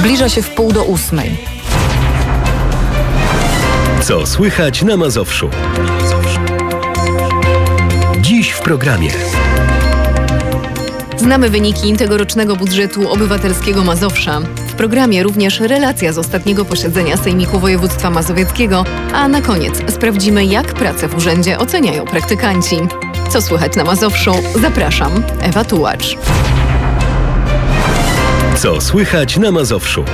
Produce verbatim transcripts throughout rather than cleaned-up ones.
Zbliża się w pół do ósmej. Co słychać na Mazowszu? Dziś w programie. Znamy wyniki tegorocznego budżetu obywatelskiego Mazowsza. W programie również relacja z ostatniego posiedzenia Sejmiku Województwa Mazowieckiego, a na koniec sprawdzimy, jak pracę w urzędzie oceniają praktykanci. Co słychać na Mazowszu? Zapraszam, Ewa Tułacz. Co słychać na Mazowszu?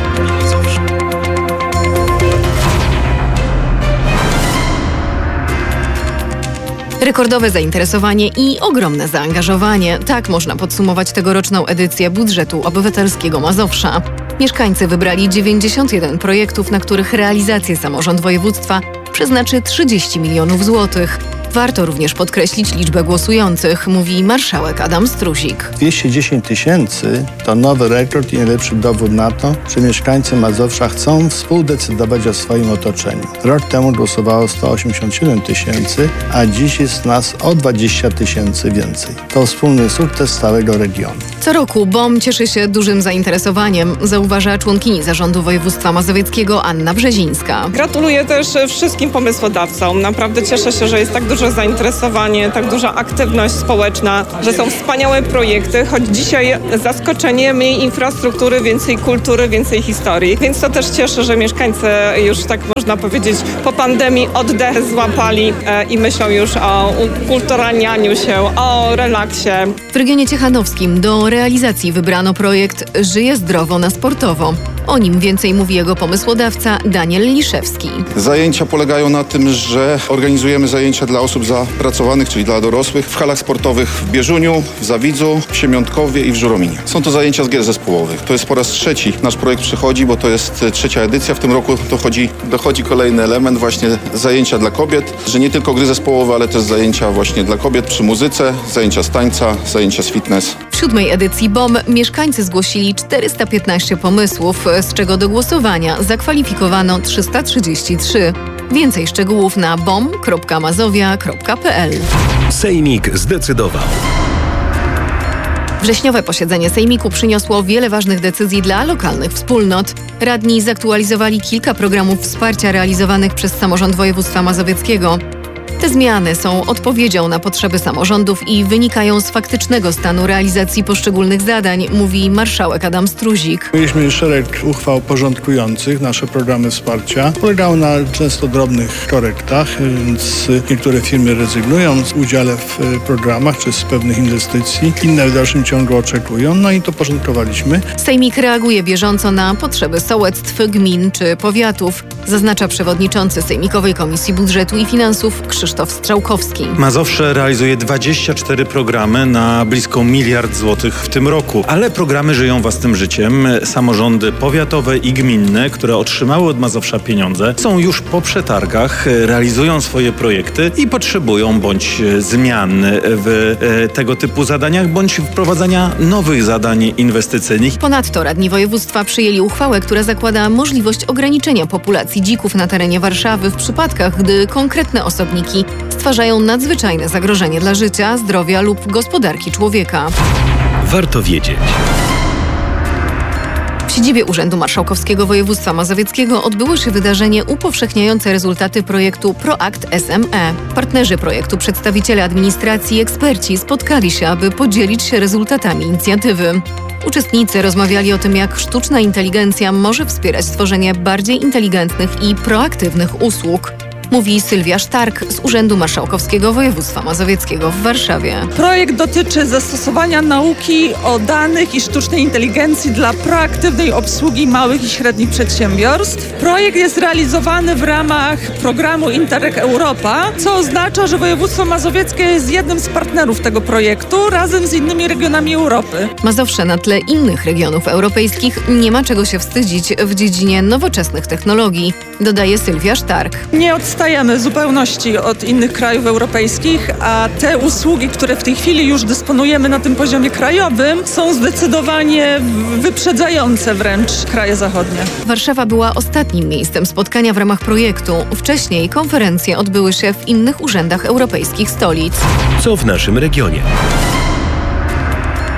Rekordowe zainteresowanie i ogromne zaangażowanie. Tak można podsumować tegoroczną edycję budżetu obywatelskiego Mazowsza. Mieszkańcy wybrali dziewięćdziesiąt jeden projektów, na których realizację samorząd województwa przeznaczy trzydzieści milionów złotych. Warto również podkreślić liczbę głosujących, mówi marszałek Adam Struzik. dwieście dziesięć tysięcy to nowy rekord i najlepszy dowód na to, że mieszkańcy Mazowsza chcą współdecydować o swoim otoczeniu. Rok temu głosowało sto osiemdziesiąt siedem tysięcy, a dziś jest nas o dwadzieścia tysięcy więcej. To wspólny sukces całego regionu. Co roku B O M cieszy się dużym zainteresowaniem, zauważa członkini Zarządu Województwa Mazowieckiego Anna Brzezińska. Gratuluję też wszystkim pomysłodawcom. Naprawdę cieszę się, że jest tak duże zainteresowanie, tak duża aktywność społeczna, że są wspaniałe projekty, choć dzisiaj zaskoczenie, mniej infrastruktury, więcej kultury, więcej historii. Więc to też cieszy, że mieszkańcy już, tak można powiedzieć, po pandemii oddech złapali e, i myślą już o ukulturalnianiu się, o relaksie. W regionie ciechanowskim do realizacji wybrano projekt Żyję zdrowo na sportowo. O nim więcej mówi jego pomysłodawca Daniel Liszewski. Zajęcia polegają na tym, że organizujemy zajęcia dla osób zapracowanych, czyli dla dorosłych, w halach sportowych w Bieżuniu, w Zawidzu, w Siemiątkowie i w Żurominie. Są to zajęcia z gier zespołowych. To jest po raz trzeci nasz projekt przychodzi, bo to jest trzecia edycja. W tym roku dochodzi, dochodzi kolejny element, właśnie zajęcia dla kobiet, że nie tylko gry zespołowe, ale też zajęcia właśnie dla kobiet przy muzyce, zajęcia z tańca, zajęcia z fitness. W siódmej edycji B O M mieszkańcy zgłosili czterysta piętnaście pomysłów, z czego do głosowania zakwalifikowano trzysta trzydzieści trzy. Więcej szczegółów na bom kropka mazowia kropka pe el. Sejmik zdecydował. Wrześniowe posiedzenie Sejmiku przyniosło wiele ważnych decyzji dla lokalnych wspólnot. Radni zaktualizowali kilka programów wsparcia realizowanych przez samorząd województwa mazowieckiego. Te zmiany są odpowiedzią na potrzeby samorządów i wynikają z faktycznego stanu realizacji poszczególnych zadań, mówi marszałek Adam Struzik. Mieliśmy szereg uchwał porządkujących nasze programy wsparcia. Polegały na często drobnych korektach, więc niektóre firmy rezygnują z udziału w programach czy z pewnych inwestycji. Inne w dalszym ciągu oczekują, no i to porządkowaliśmy. Sejmik reaguje bieżąco na potrzeby sołectw, gmin czy powiatów, zaznacza przewodniczący Sejmikowej Komisji Budżetu i Finansów Krzysztof Strzałkowski. Mazowsze realizuje dwadzieścia cztery programy na blisko miliard złotych w tym roku, ale programy żyją własnym życiem. Samorządy powiatowe i gminne, które otrzymały od Mazowsza pieniądze, są już po przetargach, realizują swoje projekty i potrzebują bądź zmian w tego typu zadaniach, bądź wprowadzania nowych zadań inwestycyjnych. Ponadto radni województwa przyjęli uchwałę, która zakłada możliwość ograniczenia populacji dzików na terenie Warszawy w przypadkach, gdy konkretne osobniki stwarzają nadzwyczajne zagrożenie dla życia, zdrowia lub gospodarki człowieka. Warto wiedzieć. W siedzibie Urzędu Marszałkowskiego Województwa Mazowieckiego odbyło się wydarzenie upowszechniające rezultaty projektu ProAct S M E. Partnerzy projektu, przedstawiciele administracji i eksperci spotkali się, aby podzielić się rezultatami inicjatywy. Uczestnicy rozmawiali o tym, jak sztuczna inteligencja może wspierać stworzenie bardziej inteligentnych i proaktywnych usług. Mówi Sylwia Sztark z Urzędu Marszałkowskiego Województwa Mazowieckiego w Warszawie. Projekt dotyczy zastosowania nauki o danych i sztucznej inteligencji dla proaktywnej obsługi małych i średnich przedsiębiorstw. Projekt jest realizowany w ramach programu Interreg Europa, co oznacza, że województwo mazowieckie jest jednym z partnerów tego projektu razem z innymi regionami Europy. Mazowsze na tle innych regionów europejskich nie ma czego się wstydzić w dziedzinie nowoczesnych technologii, dodaje Sylwia Sztark. Nie odstajemy w zupełności od innych krajów europejskich, a te usługi, które w tej chwili już dysponujemy na tym poziomie krajowym, są zdecydowanie wyprzedzające wręcz kraje zachodnie. Warszawa była ostatnim miejscem spotkania w ramach projektu. Wcześniej konferencje odbyły się w innych urzędach europejskich stolic. Co w naszym regionie?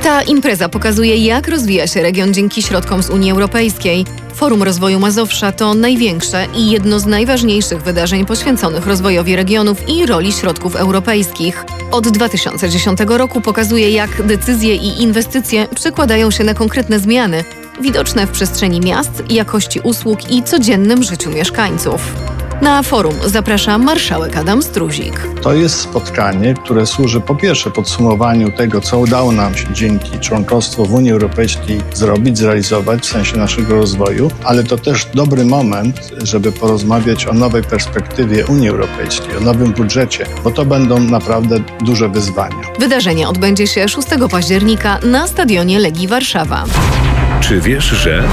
Ta impreza pokazuje, jak rozwija się region dzięki środkom z Unii Europejskiej. Forum Rozwoju Mazowsza to największe i jedno z najważniejszych wydarzeń poświęconych rozwojowi regionów i roli środków europejskich. Od dwa tysiące dziesiątego roku pokazuje, jak decyzje i inwestycje przekładają się na konkretne zmiany, widoczne w przestrzeni miast, jakości usług i codziennym życiu mieszkańców. Na forum zaprasza marszałek Adam Struzik. To jest spotkanie, które służy po pierwsze podsumowaniu tego, co udało nam się dzięki członkostwu w Unii Europejskiej zrobić, zrealizować w sensie naszego rozwoju, ale to też dobry moment, żeby porozmawiać o nowej perspektywie Unii Europejskiej, o nowym budżecie, bo to będą naprawdę duże wyzwania. Wydarzenie odbędzie się szóstego października na stadionie Legii Warszawa. Czy wiesz, że...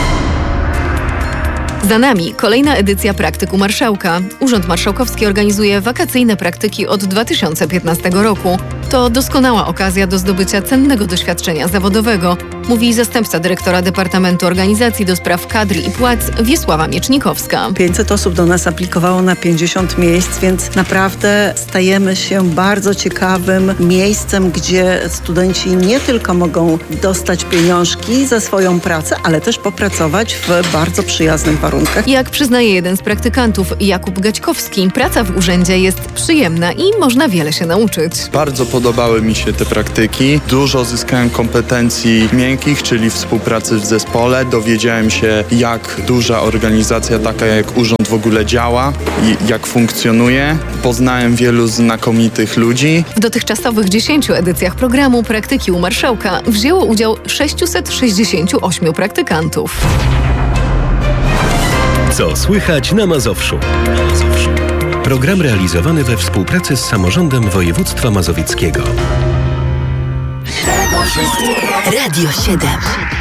Za nami kolejna edycja Praktyku Marszałka. Urząd Marszałkowski organizuje wakacyjne praktyki od dwa tysiące piętnastego roku. To doskonała okazja do zdobycia cennego doświadczenia zawodowego, mówi zastępca dyrektora Departamentu Organizacji do Spraw Kadr i Płac Wiesława Miecznikowska. pięćset osób do nas aplikowało na pięćdziesiąt miejsc, więc naprawdę stajemy się bardzo ciekawym miejscem, gdzie studenci nie tylko mogą dostać pieniążki za swoją pracę, ale też popracować w bardzo przyjaznych warunkach. Jak przyznaje jeden z praktykantów, Jakub Gaćkowski, praca w urzędzie jest przyjemna i można wiele się nauczyć. Bardzo podobały mi się te praktyki. Dużo zyskałem kompetencji miękkich, czyli współpracy w zespole. Dowiedziałem się, jak duża organizacja taka jak urząd w ogóle działa i jak funkcjonuje. Poznałem wielu znakomitych ludzi. W dotychczasowych dziesięciu edycjach programu Praktyki u Marszałka wzięło udział sześciuset sześćdziesięciu ośmiu praktykantów. Co słychać na Mazowszu? Program realizowany we współpracy z Samorządem Województwa Mazowieckiego. Radio siedem.